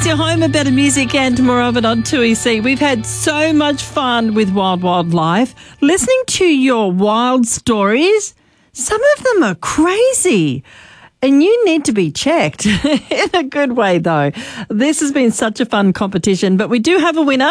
your home of better music and more of it on 2EC. We've had so much fun with Wild Wildlife. Listening to your wild stories, some of them are crazy. And you need to be checked in a good way, though. This has been such a fun competition, but we do have a winner.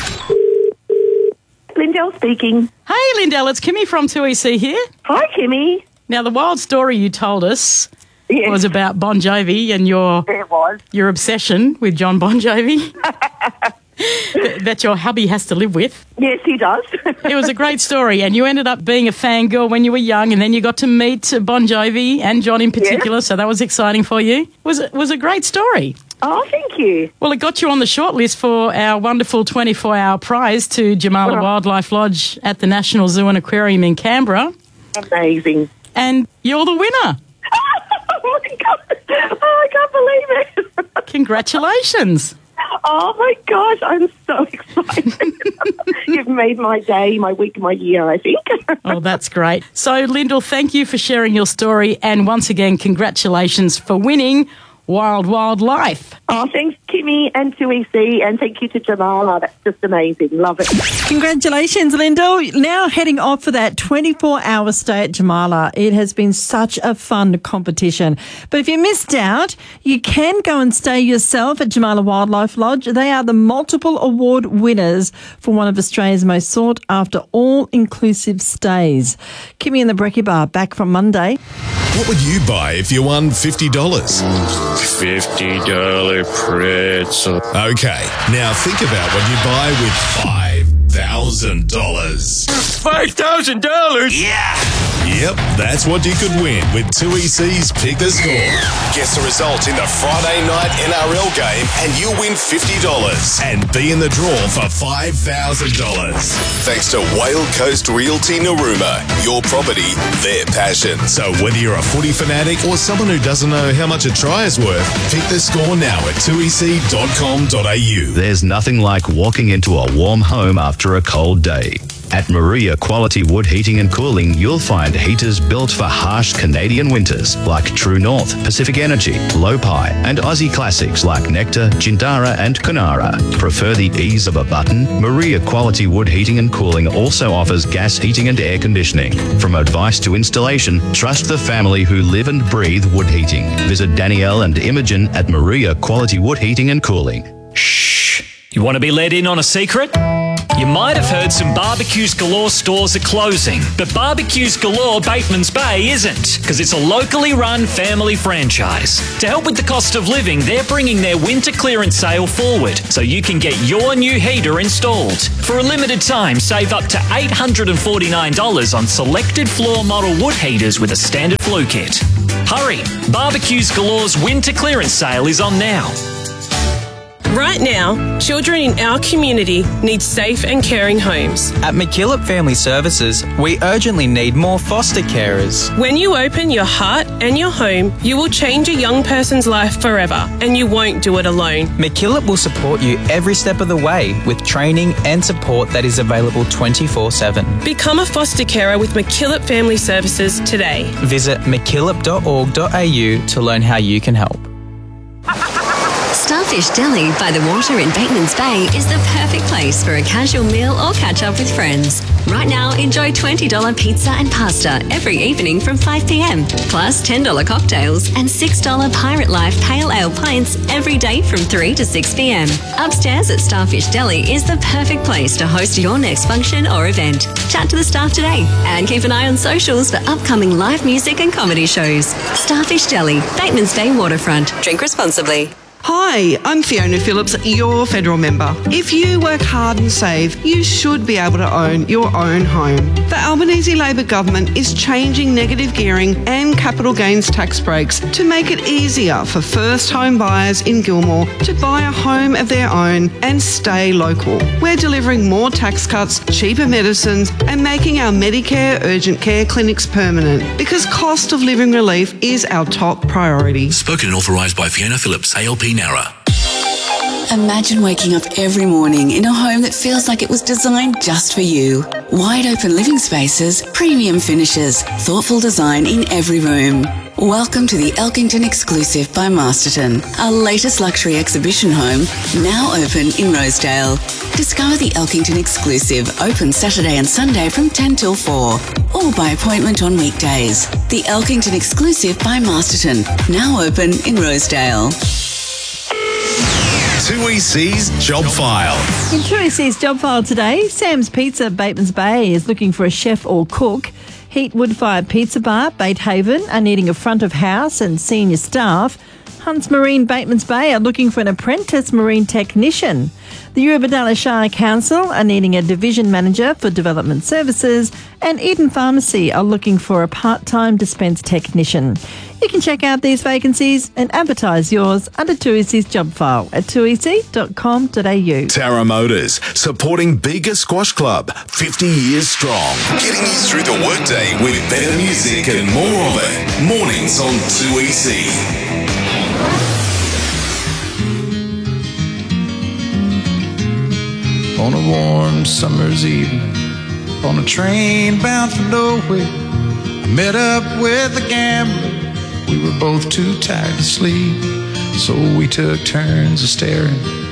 Lindell speaking. Hey, Lindell, it's Kimmy from 2EC here. Hi, Kimmy. Now, the wild story you told us was about Bon Jovi and your obsession with John Bon Jovi that your hubby has to live with. Yes, he does. It was a great story, and you ended up being a fangirl when you were young, and then you got to meet Bon Jovi and John in particular, so that was exciting for you. It was a great story. Oh, thank you. Well, it got you on the shortlist for our wonderful 24-hour prize to Jamala Wildlife Lodge at the National Zoo and Aquarium in Canberra. Amazing. And you're the winner. Oh, my God. Oh, I can't believe it. Congratulations. Oh, my gosh. I'm so excited. You've made my day, my week, my year, I think. Oh, that's great. So, Lyndall, thank you for sharing your story. And once again, congratulations for winning Wild Wildlife. Oh, thanks, Kimmy and 2EC, and thank you to Jamala. That's just amazing. Love it. Congratulations, Lyndall. Now heading off for that 24-hour stay at Jamala. It has been such a fun competition. But if you missed out, you can go and stay yourself at Jamala Wildlife Lodge. They are the multiple award winners for one of Australia's most sought-after all-inclusive stays. Kimmy and the Brekkie Bar back from Monday. What would you buy if you won $50? $50 pretzel. Okay, now think about what you buy with $5,000. $5,000? Yeah! Yep, that's what you could win with 2EC's Pick the Score. Guess the result in the Friday night NRL game and you'll win $50 and be in the draw for $5,000. Thanks to Whale Coast Realty Narooma. Your property, their passion. So whether you're a footy fanatic or someone who doesn't know how much a try is worth, pick the score now at 2ec.com.au. There's nothing like walking into a warm home after a cold day. At Maria Quality Wood Heating and Cooling, you'll find heaters built for harsh Canadian winters like True North, Pacific Energy, Lopi, and Aussie classics like Nectar, Jindara, and Kunara. Prefer the ease of a button? Maria Quality Wood Heating and Cooling also offers gas heating and air conditioning. From advice to installation, trust the family who live and breathe wood heating. Visit Danielle and Imogen at Maria Quality Wood Heating and Cooling. Shh! You want to be let in on a secret? You might have heard some Barbecues Galore stores are closing, but Barbecues Galore Bateman's Bay isn't, because it's a locally run family franchise. To help with the cost of living, they're bringing their winter clearance sale forward, so you can get your new heater installed. For a limited time, save up to $849 on selected floor model wood heaters with a standard flue kit. Hurry! Barbecues Galore's winter clearance sale is on now. Right now, children in our community need safe and caring homes. At McKillop Family Services, we urgently need more foster carers. When you open your heart and your home, you will change a young person's life forever, and you won't do it alone. McKillop will support you every step of the way with training and support that is available 24/7. Become a foster carer with McKillop Family Services today. Visit mckillop.org.au to learn how you can help. Starfish Deli by the water in Bateman's Bay is the perfect place for a casual meal or catch up with friends. Right now, enjoy $20 pizza and pasta every evening from 5 p.m, plus $10 cocktails and $6 Pirate Life Pale Ale pints every day from 3 to 6 p.m. Upstairs at Starfish Deli is the perfect place to host your next function or event. Chat to the staff today and keep an eye on socials for upcoming live music and comedy shows. Starfish Deli, Bateman's Bay Waterfront. Drink responsibly. Hi, I'm Fiona Phillips, your federal member. If you work hard and save, you should be able to own your own home. The Albanese Labor government is changing negative gearing and capital gains tax breaks to make it easier for first home buyers in Gilmore to buy a home of their own and stay local. We're delivering more tax cuts, cheaper medicines, and making our Medicare urgent care clinics permanent because cost of living relief is our top priority. Spoken and authorised by Fiona Phillips, ALP Nara. Imagine waking up every morning in a home that feels like it was designed just for you. Wide open living spaces, premium finishes, thoughtful design in every room. Welcome to the Elkington Exclusive by Masterton, our latest luxury exhibition home, now open in Rosedale. Discover the Elkington Exclusive, open Saturday and Sunday from 10 till 4, or by appointment on weekdays. The Elkington Exclusive by Masterton, now open in Rosedale. 2EC's Job File. In 2EC's Job File today, Sam's Pizza, Batemans Bay, is looking for a chef or cook. Heat Woodfire Pizza Bar, Batehaven, are needing a front of house and senior staff. Hunts Marine, Batemans Bay, are looking for an apprentice marine technician. The Eurobodalla Shire Council are needing a division manager for development services, and Eden Pharmacy are looking for a part-time dispense technician. You can check out these vacancies and advertise yours under 2EC's Job File at 2ec.com.au. Tara Motors, supporting Bega Squash Club, 50 years strong. Getting you through the workday with better music and more of it. Mornings on 2EC. On a warm summer's evening, on a train bound for nowhere, I met up with a gambler. We were both too tired to sleep, so we took turns of staring